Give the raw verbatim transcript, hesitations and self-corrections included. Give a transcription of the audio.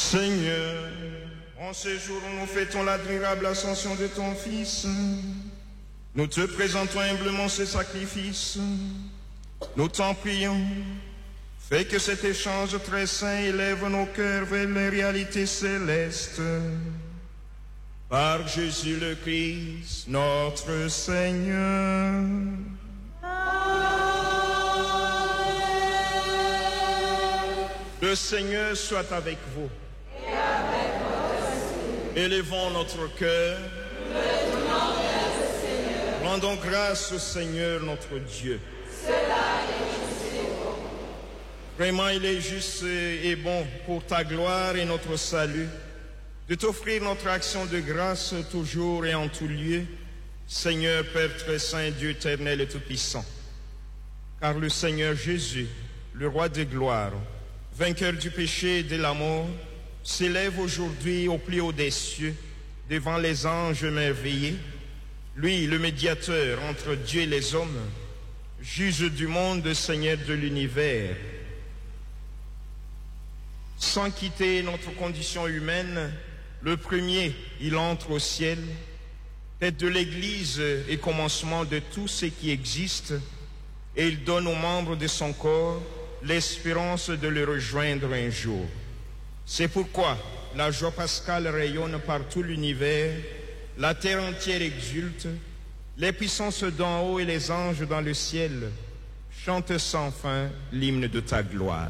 Seigneur, en ce jour où nous fêtons l'admirable ascension de ton Fils, nous te présentons humblement ce sacrifice. Nous t'en prions, fais que cet échange très saint élève nos cœurs vers les réalités célestes. Par Jésus le Christ, notre Seigneur. Le Seigneur soit avec vous. Et avec votre esprit. Élevons notre cœur. Nous le tenons vers le Seigneur. Rendons grâce au Seigneur notre Dieu. Cela est juste et bon. Vraiment, il est juste et bon pour ta gloire et notre salut de t'offrir notre action de grâce toujours et en tout lieu, Seigneur Père très saint, Dieu éternel et tout-puissant. Car le Seigneur Jésus, le roi de gloire, vainqueur du péché et de la mort, s'élève aujourd'hui au plus haut des cieux, devant les anges merveillés. Lui, le médiateur entre Dieu et les hommes, juge du monde, Seigneur de l'univers. Sans quitter notre condition humaine, le premier, il entre au ciel, tête de l'Église et commencement de tout ce qui existe, et il donne aux membres de son corps l'espérance de le rejoindre un jour. C'est pourquoi la joie pascale rayonne par tout l'univers, la terre entière exulte, les puissances d'en haut et les anges dans le ciel chantent sans fin l'hymne de ta gloire.